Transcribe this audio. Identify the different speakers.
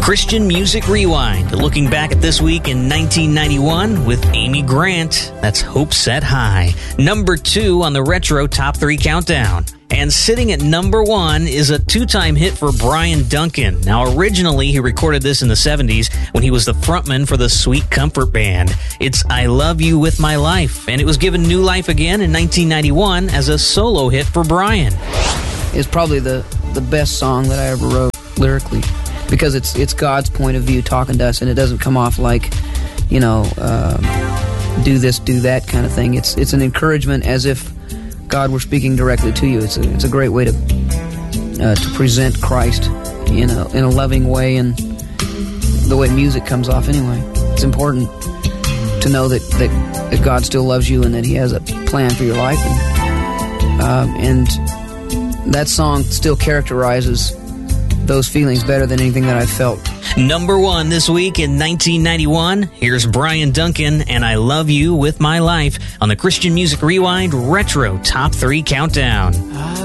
Speaker 1: Christian Music Rewind, looking back at this week in 1991 with Amy Grant. That's Hope Set High. Number 2 on the Retro Top 3 Countdown. And sitting at number 1 is a 2-time hit for Brian Duncan. Now, originally, he recorded this in the 70s when he was the frontman for the Sweet Comfort Band. It's I Love You With My Life, and it was given new life again in 1991 as a solo hit for Brian.
Speaker 2: It's probably the best song that I ever wrote lyrically, because it's God's point of view talking to us, and it doesn't come off like, do this, do that kind of thing. It's an encouragement as if God were speaking directly to you. It's a great way to present Christ in a loving way, and the way music comes off anyway. It's important to know that God still loves you and that He has a plan for your life, and that song still characterizes those feelings better than anything that I've felt.
Speaker 1: Number 1 this week in 1991. Here's Brian Duncan and I Love You With My Life on the Christian Music Rewind Retro Top 3 Countdown.